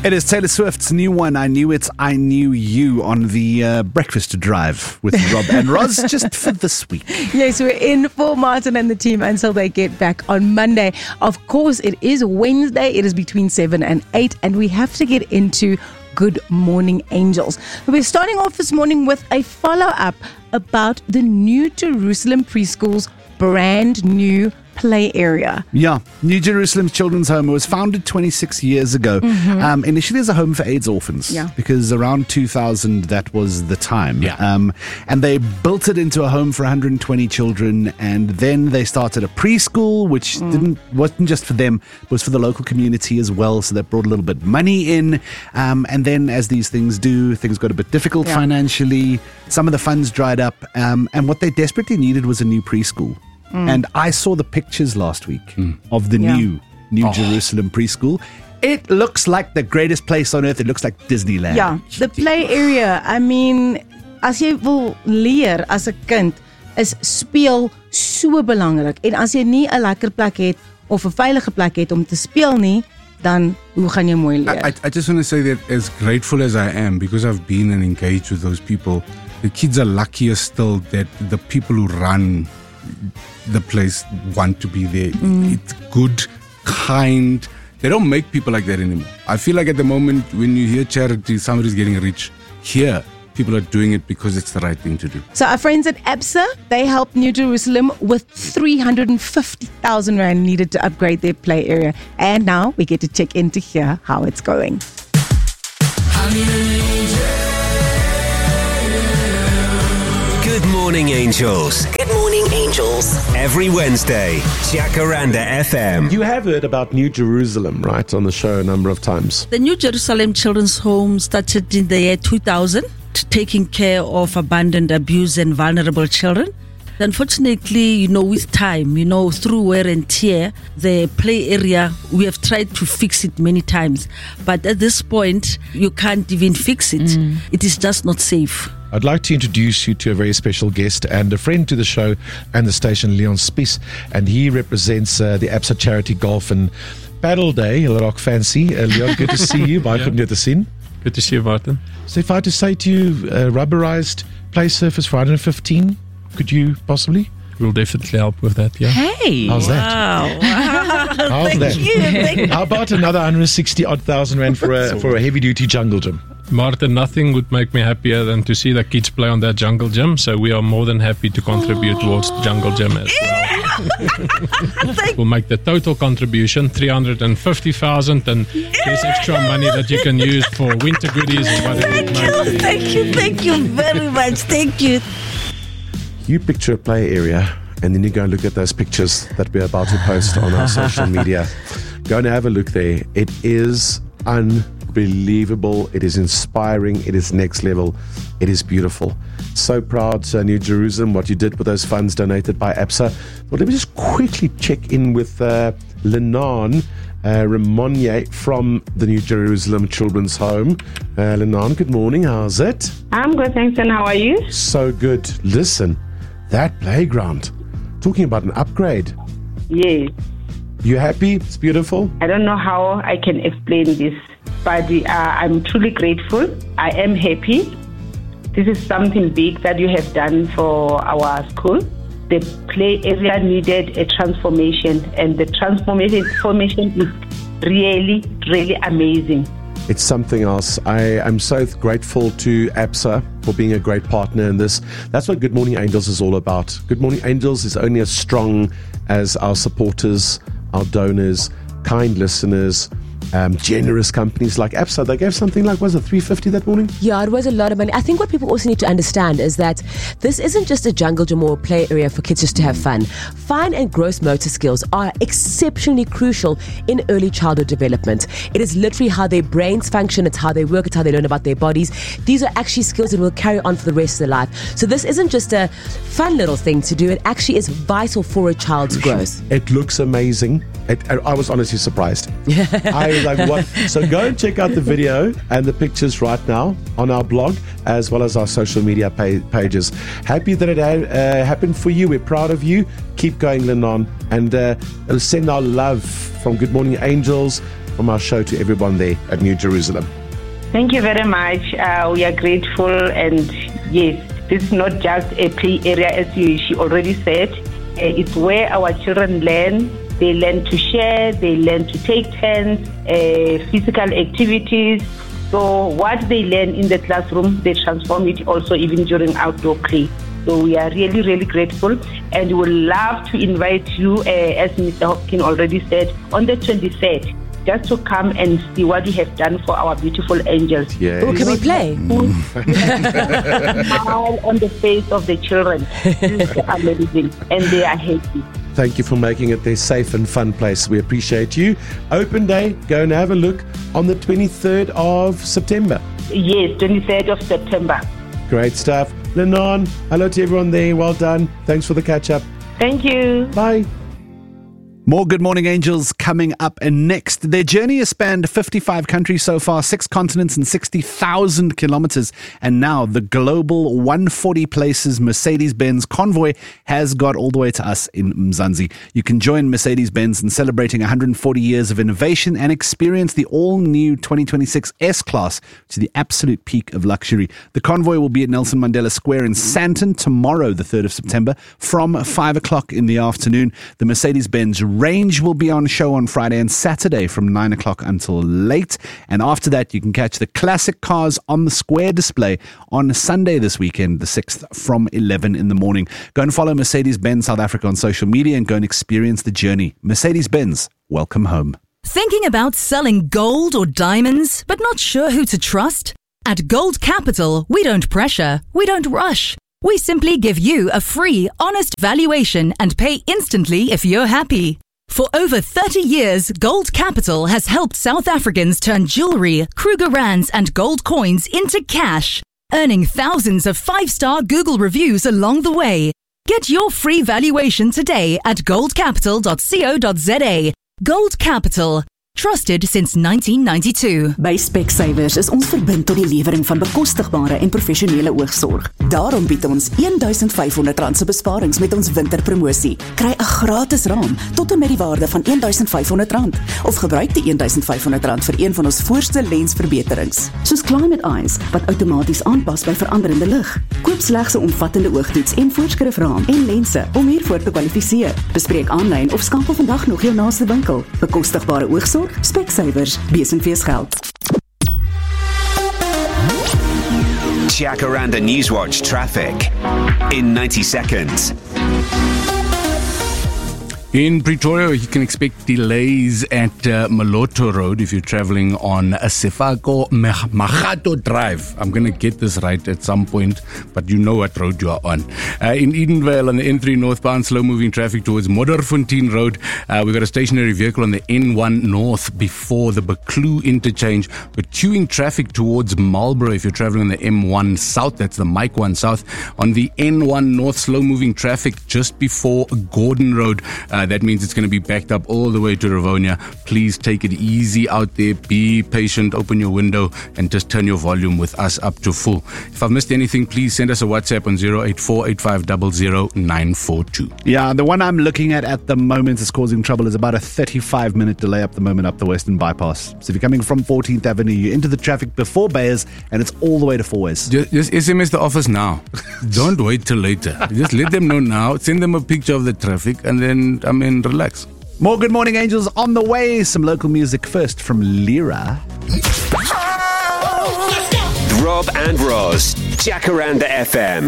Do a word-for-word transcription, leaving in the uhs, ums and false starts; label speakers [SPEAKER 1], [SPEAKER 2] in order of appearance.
[SPEAKER 1] It is Taylor Swift's new one, I Knew It, I Knew You, on the uh, Breakfast Drive with Rob and Roz, just for this week.
[SPEAKER 2] Yes, we're in for Martin and the team until they get back on Monday. Of course, it is Wednesday. It is between seven and eight, and we have to get into Good Morning Angels. We're starting off this morning with a follow-up about the New Jerusalem Preschool's brand new play area.
[SPEAKER 1] Yeah, New Jerusalem Children's Home was founded twenty-six years ago, mm-hmm. um, initially as a home for AIDS orphans,
[SPEAKER 2] yeah.
[SPEAKER 1] because around two thousand that was the time.
[SPEAKER 3] Yeah.
[SPEAKER 1] Um, and they built it into a home for one hundred twenty children, and then they started a preschool, which mm. didn't wasn't just for them, it was for the local community as well, so that brought a little bit of money in. Um, and then, as these things do, things got a bit difficult yeah. financially. Some of the funds dried up, um, and what they desperately needed was a new preschool. Mm. And I saw the pictures last week mm. of the yeah. new New oh. Jerusalem Preschool. It looks like the greatest place on earth. It looks like Disneyland.
[SPEAKER 2] Yeah, the play area. I mean, as jy wil leer as 'n kind, is speel so belangrik. En as jy nie 'n lekker plek het of 'n veilige plek het om te speel nie, dan hoe gaan jy mooi leer?
[SPEAKER 3] I, I just want to say that as grateful as I am, because I've been and engaged with those people, the kids are luckier still that the people who run the place want to be there. Mm. It's good, kind. They don't make people like that anymore. I feel like at the moment when you hear charity, somebody's getting rich. Here, people are doing it because it's the right thing to do.
[SPEAKER 2] So our friends at ABSA, they helped New Jerusalem with three hundred fifty thousand rand needed to upgrade their play area. And now we get to check in to hear how it's going.
[SPEAKER 4] Good Morning Angels.
[SPEAKER 5] Good Morning Angels.
[SPEAKER 4] Every Wednesday, Jacaranda F M.
[SPEAKER 6] You have heard about New Jerusalem, right, on the show a number of times.
[SPEAKER 7] The New Jerusalem Children's Home started in the year two thousand, taking care of abandoned, abused and vulnerable children. Unfortunately, you know, with time, you know, through wear and tear, the play area, we have tried to fix it many times. But at this point, you can't even fix it. Mm. It is just not safe.
[SPEAKER 6] I'd like to introduce you to a very special guest and a friend to the show and the station, Leon Spies. And he represents uh, the ABSA Charity Golf and Paddle Day, Hulle Rock Fancy. Uh, Leon, good to see you. Baie goed om jou te sien.
[SPEAKER 8] Good to see you, Martin.
[SPEAKER 6] So if I had to say to you, uh, rubberized play surface for one hundred fifteen, could you possibly?
[SPEAKER 8] We'll definitely help with that, yeah.
[SPEAKER 7] Hey!
[SPEAKER 6] How's that?
[SPEAKER 7] Wow.
[SPEAKER 6] How's
[SPEAKER 7] thank
[SPEAKER 6] that?
[SPEAKER 7] You, thank you.
[SPEAKER 6] How about another one hundred sixty odd thousand rand for a, for a heavy duty jungle gym?
[SPEAKER 8] Martin, nothing would make me happier than to see the kids play on that jungle gym, so we are more than happy to contribute towards the jungle gym as well. We'll make the total contribution three hundred fifty thousand, and there's extra money that you can use for winter goodies.
[SPEAKER 7] Thank you, thank you, thank you very much, thank you.
[SPEAKER 6] You picture a play area and then you go and look at those pictures that we're about to post on our social media. Go and have a look there. It is unbelievable. It is inspiring. It is next level. It is beautiful. So proud, uh, New Jerusalem, what you did with those funds donated by ABSA. Well, let me just quickly check in with uh, Lenan uh, Ramonye from the New Jerusalem Children's Home. Uh, Lenan, good morning. How's it?
[SPEAKER 9] I'm good, thanks. And how are you?
[SPEAKER 6] So good. Listen, that playground, talking about an upgrade.
[SPEAKER 9] Yes.
[SPEAKER 6] You happy? It's beautiful?
[SPEAKER 9] I don't know how I can explain this, but uh, I'm truly grateful. I am happy. This is something big that you have done for our school. The play area needed a transformation, and the transformation, transformation is really, really amazing.
[SPEAKER 6] It's something else. I am so grateful to ABSA for being a great partner in this. That's what Good Morning Angels is all about. Good Morning Angels is only as strong as our supporters, our donors, kind listeners, um, generous companies like ABSA. They gave something like, was it three hundred fifty that morning?
[SPEAKER 10] Yeah, it was a lot of money. I think what people also need to understand is that this isn't just a jungle gym or play area for kids just to have fun. Fine and gross motor skills are exceptionally crucial in early childhood development. It is literally how their brains function, it's how they work, it's how they learn about their bodies. These are actually skills that will carry on for the rest of their life. So this isn't just a fun little thing to do, it actually is vital for a child's growth.
[SPEAKER 6] It looks amazing. It, I was honestly surprised. I was like, what? So go and check out the video and the pictures right now on our blog as well as our social media pa- pages. Happy that it ha- uh, happened for you. We're proud of you. Keep going, Lenon. And uh, send our love from Good Morning Angels from our show to everyone there at New Jerusalem.
[SPEAKER 9] Thank you very much. Uh, we are grateful, and yes, this is not just a play area, as you, she already said. Uh, it's where our children learn. They learn to share, they learn to take turns, uh, physical activities. So what they learn in the classroom, they transform it also even during outdoor play. So we are really, really grateful, and we would love to invite you, uh, as Mister Hopkins already said, on the twenty-third. Just to come and see what we have done for our beautiful angels.
[SPEAKER 6] Yes.
[SPEAKER 10] Oh, can we play?
[SPEAKER 9] Smile on the face of the children. This is amazing, and they are happy.
[SPEAKER 6] Thank you for making it their safe and fun place. We appreciate you. Open day, go and have a look on the twenty-third of September.
[SPEAKER 9] Yes, twenty-third of September.
[SPEAKER 6] Great stuff. Lenon, hello to everyone there. Well done. Thanks for the catch up.
[SPEAKER 9] Thank you.
[SPEAKER 6] Bye.
[SPEAKER 1] More Good Morning Angels coming up next. Their journey has spanned fifty-five countries so far, six continents and sixty thousand kilometers. And now the global one hundred forty places Mercedes-Benz convoy has got all the way to us in Mzansi. You can join Mercedes-Benz in celebrating one hundred forty years of innovation and experience the all-new twenty twenty-six S-Class to the absolute peak of luxury. The convoy will be at Nelson Mandela Square in Sandton tomorrow, the third of September, from five o'clock in the afternoon. The Mercedes-Benz Range will be on show on Friday and Saturday from nine o'clock until late. And after that, you can catch the classic cars on the square display on Sunday this weekend, the sixth, from eleven in the morning. Go and follow Mercedes-Benz South Africa on social media and go and experience the journey. Mercedes-Benz, welcome home.
[SPEAKER 5] Thinking about selling gold or diamonds, but not sure who to trust? At Gold Capital, we don't pressure, we don't rush. We simply give you a free, honest valuation and pay instantly if you're happy. For over thirty years, Gold Capital has helped South Africans turn jewelry, Kruger Rands and gold coins into cash, earning thousands of five-star Google reviews along the way. Get your free valuation today at gold capital dot co dot za. Gold Capital. Trusted since nineteen ninety-two.
[SPEAKER 11] By Specsavers is ons verbind tot die lewering van bekostigbare en professionele oogsorg. Daarom bied ons fifteen hundred rand se besparings met ons winterpromosie. Kry 'n gratis raam tot en met die waarde van fifteen hundred rand of gebruik die fifteen hundred rand vir een van ons voorste lensverbeterings, soos Climate Eyes wat outomaties aanpas by veranderende lig. Koop slegs 'n omvattende oogtoets en voorskrifraam en lense om hiervoor te kwalifiseer. Bespreek aanlyn of skakel vandag nog jou naaste winkel. Bekostigbare oogsorg, Specsavers, besenfeesgeld.
[SPEAKER 4] Jacaranda Newswatch traffic in ninety seconds.
[SPEAKER 3] In Pretoria, you can expect delays at uh, Maloto Road if you're traveling on a Sefako Mahato Drive. I'm going to get this right at some point, but you know what road you are on. Uh, in Edenvale on the N three northbound, slow-moving traffic towards Modderfontein Road. Uh, we've got a stationary vehicle on the N one north before the Baklu interchange. We're queuing traffic towards Marlborough if you're traveling on the M one south. That's the Mike one south. On the N one north, slow-moving traffic just before Gordon Road. Uh, that means it's going to be backed up all the way to Rivonia. Please take it easy out there. Be patient. Open your window and just turn your volume with us up to full. If I've missed anything, please send us a WhatsApp on zero eight four eight five zero zero nine four two.
[SPEAKER 1] Yeah, the one I'm looking at at the moment is causing trouble is about a thirty-five minute delay up the moment up the Western Bypass. So if you're coming from fourteenth Avenue, you're into the traffic before Bayers and it's all the way to Fourways.
[SPEAKER 3] Just, just S M S the office now. Don't wait till later. Just let them know now. Send them a picture of the traffic and then, I mean, relax.
[SPEAKER 1] More Good Morning Angels on the way. Some local music first from Lyra.
[SPEAKER 4] Rob and Roz, Jacaranda F M.